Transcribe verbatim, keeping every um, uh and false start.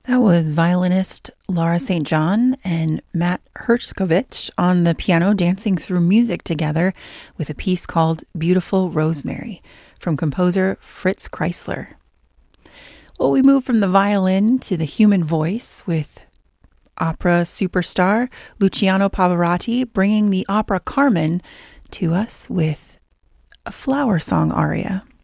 That was violinist Laura Saint John and Matt Hershkovich on the piano dancing through music together with a piece called Beautiful Rosemary from composer Fritz Kreisler. Well, we move from the violin to the human voice with opera superstar Luciano Pavarotti bringing the opera Carmen to us with a flower song aria.